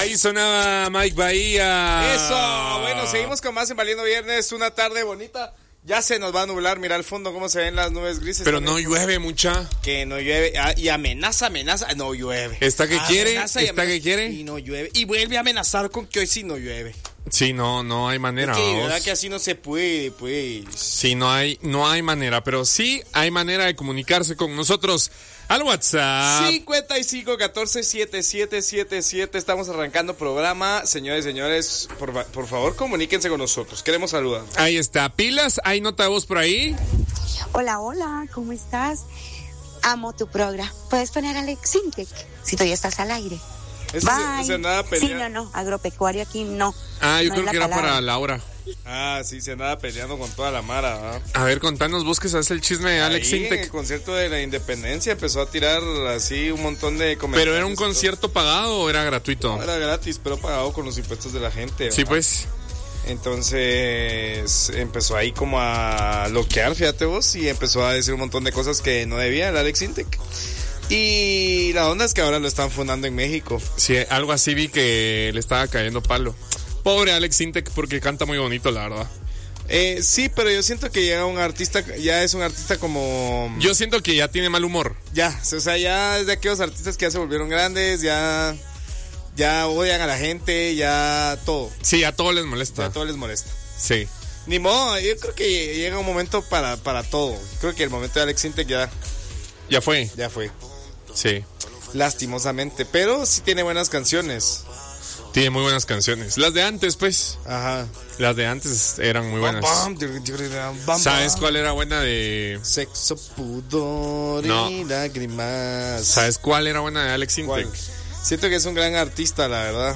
Ahí sonaba Mike Bahía. Eso, bueno, seguimos con más en Valiendo Viernes, una tarde bonita. Ya se nos va a nublar, mira al fondo cómo se ven las nubes grises. Pero también. no llueve mucha. Que no llueve, y amenaza, no llueve. ¿Está que quiere? Amenaza y ¿Está que quiere? Y no llueve. Y vuelve a amenazar con que hoy sí no llueve. Sí, no hay manera. Sí, verdad que así no se puede, pues. Sí, no hay manera, pero sí hay manera de comunicarse con nosotros al WhatsApp. 55 14 7777. Estamos arrancando programa. Señores, por favor, comuníquense con nosotros. Queremos saludar. Ahí está. Pilas, ¿hay nota de voz por ahí? Hola, ¿cómo estás? Amo tu programa. ¿Puedes poner Alex Sintek si tú ya estás al aire? Bye. Nada sí, no, agropecuario aquí no. Yo no creo que era para Laura. Sí, se andaba peleando con toda la mara, ¿verdad? A ver, contanos vos que sabes el chisme de Alex Sintek. En el concierto de la Independencia empezó a tirar así un montón de comentarios. ¿Pero era un concierto pagado o era gratuito? No, era gratis, pero pagado con los impuestos de la gente, ¿verdad? Sí, pues. Entonces empezó ahí como a bloquear, fíjate vos, y empezó a decir un montón de cosas que no debía el Alex Sintek. Y la onda es que ahora lo están fundando en México. Sí, algo así vi que le estaba cayendo palo. Pobre Alex Sintek porque canta muy bonito, la verdad. Sí, pero yo siento que ya es un artista como... Yo siento que ya tiene mal humor. Ya, o sea, ya es de aquellos artistas que ya se volvieron grandes, ya odian a la gente, ya todo. Sí, a todos les molesta. A todos les molesta. Sí. Ni modo, yo creo que llega un momento para todo. Creo que el momento de Alex Sintek ya fue. Ya fue. Sí. Lastimosamente, pero sí tiene buenas canciones. Tiene muy buenas canciones. Las de antes, pues. Ajá. Las de antes eran muy buenas. ¿Sabes cuál era buena de...? Sexo, pudor y lágrimas. ¿Sabes cuál era buena de Alex Sintek? Siento que es un gran artista, la verdad.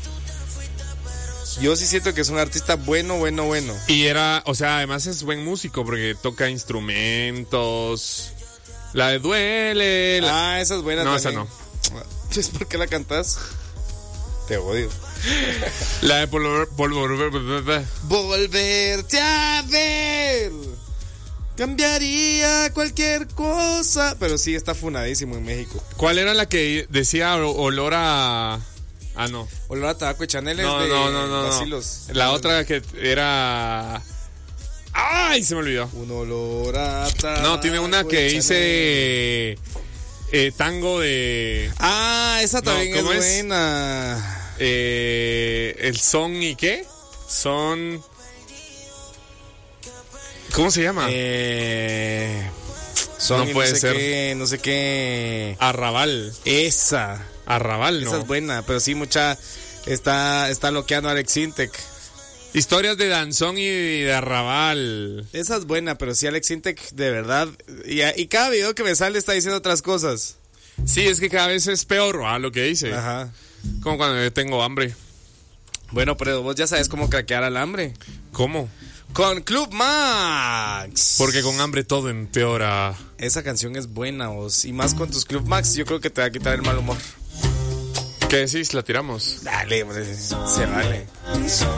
Yo sí siento que es un artista bueno. Y además es buen músico porque toca instrumentos. La de Duele. Esa es buena. No, también. esa no. ¿Es por qué la cantas? Te odio. La de Volverte a ver. Cambiaría cualquier cosa. Pero sí, está funadísimo en México. ¿Cuál era la que decía olor a...? No. Olor a tabaco y chaneles no. vacilos. La otra que era... ¡Ay! Se me olvidó. Un olor a tabaco. No, tiene una que dice... tango de... esa también es buena. El son y qué? Son... ¿Cómo se llama? Son no puede ser. No sé qué. Arrabal. Arrabal, ¿no? Esa es buena, pero sí mucha está loqueando a Alex Sintek. Historias de danzón y de arrabal. Esa es buena, pero sí Alex Sintek, de verdad. Y cada video que me sale está diciendo otras cosas. Sí, es que cada vez es peor lo que dice. Ajá. Como cuando yo tengo hambre. Bueno, pero vos ya sabes cómo craquear al hambre. ¿Cómo? Con Club Max. Porque con hambre todo empeora. Esa canción es buena, vos. Y más con tus Club Max, yo creo que te va a quitar el mal humor. ¿Qué decís? ¿La tiramos? Dale, hombre, se vale.